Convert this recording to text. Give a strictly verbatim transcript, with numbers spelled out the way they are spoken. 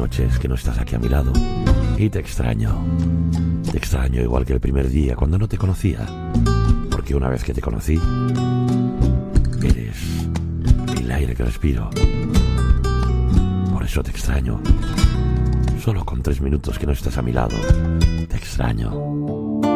noches que no estás aquí a mi lado y te extraño. Te extraño igual que el primer día cuando no te conocía, porque una vez que te conocí, eres el aire que respiro. Por eso te extraño. Solo con tres minutos que no estás a mi lado, te extraño.